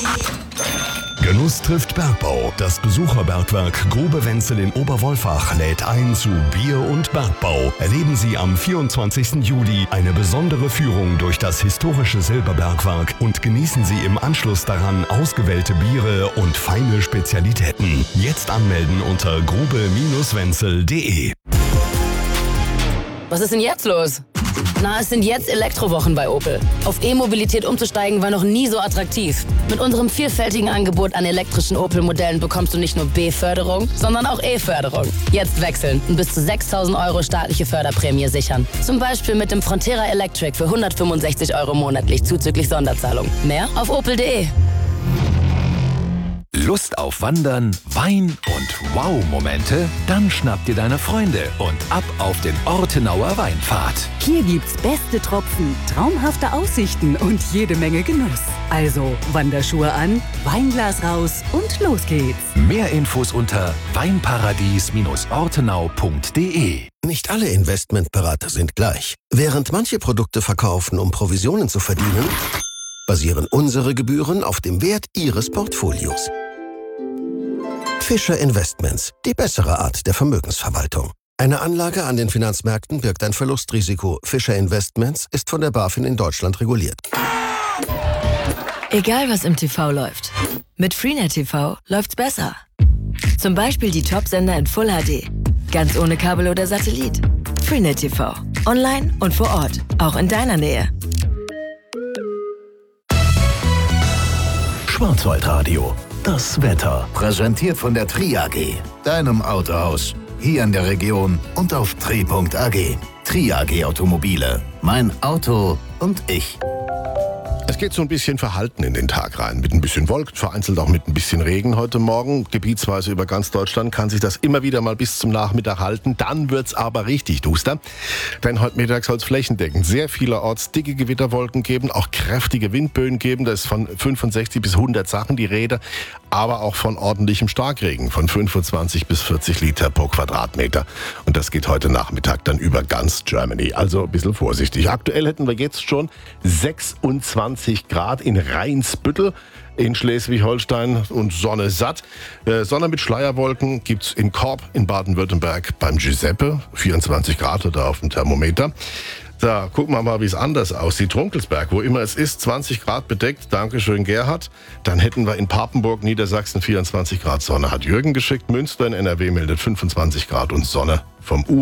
Genuss trifft Bergbau. Das Besucherbergwerk Grube Wenzel in Oberwolfach lädt ein zu Bier und Bergbau. Erleben Sie am 24. Juli eine besondere Führung durch das historische Silberbergwerk und genießen Sie im Anschluss daran ausgewählte Biere und feine Spezialitäten. Jetzt anmelden unter grube-wenzel.de. Was ist denn jetzt los? Na, es sind jetzt Elektrowochen bei Opel. Auf E-Mobilität umzusteigen war noch nie so attraktiv. Mit unserem vielfältigen Angebot an elektrischen Opel-Modellen bekommst du nicht nur B-Förderung, sondern auch E-Förderung. Jetzt wechseln und bis zu 6.000 € staatliche Förderprämie sichern. Zum Beispiel mit dem Frontera Electric für 165 € monatlich zuzüglich Sonderzahlung. Mehr auf opel.de. Lust auf Wandern, Wein und Wow-Momente? Dann schnapp dir deine Freunde und ab auf den Ortenauer Weinpfad. Hier gibt's beste Tropfen, traumhafte Aussichten und jede Menge Genuss. Also Wanderschuhe an, Weinglas raus und los geht's. Mehr Infos unter weinparadies-ortenau.de. Nicht alle Investmentberater sind gleich. Während manche Produkte verkaufen, um Provisionen zu verdienen, basieren unsere Gebühren auf dem Wert Ihres Portfolios. Fischer Investments, die bessere Art der Vermögensverwaltung. Eine Anlage an den Finanzmärkten birgt ein Verlustrisiko. Fischer Investments ist von der BaFin in Deutschland reguliert. Egal was im TV läuft, mit Freenet TV läuft's besser. Zum Beispiel die Top-Sender in Full HD, ganz ohne Kabel oder Satellit. Freenet TV, online und vor Ort, auch in deiner Nähe. Schwarzwaldradio. Das Wetter. Präsentiert von der Tri AG, deinem Autohaus. Hier in der Region und auf tri.ag. Tri AG Automobile. Mein Auto und ich. Es geht so ein bisschen verhalten in den Tag rein. Mit ein bisschen Wolken, vereinzelt auch mit ein bisschen Regen heute Morgen. Gebietsweise über ganz Deutschland kann sich das immer wieder mal bis zum Nachmittag halten. Dann wird's aber richtig duster. Denn heute Mittag soll es flächendeckend sehr vielerorts dicke Gewitterwolken geben, auch kräftige Windböen geben. Da ist von 65 bis 100 Sachen die Rede. Aber auch von ordentlichem Starkregen von 25 bis 40 Liter pro Quadratmeter. Und das geht heute Nachmittag dann über ganz Germany. Also ein bisschen vorsichtig. Aktuell hätten wir jetzt schon 26 Grad in Rheinsbüttel in Schleswig-Holstein und Sonne satt. Sonne mit Schleierwolken gibt's in Korb in Baden-Württemberg beim Giuseppe. 24 Grad oder auf dem Thermometer. Da gucken wir mal, wie es anders aussieht. Runkelsberg, wo immer es ist, 20 Grad bedeckt. Dankeschön, Gerhard. Dann hätten wir in Papenburg, Niedersachsen, 24 Grad Sonne. Hat Jürgen geschickt. Münster in NRW meldet 25 Grad und Sonne vom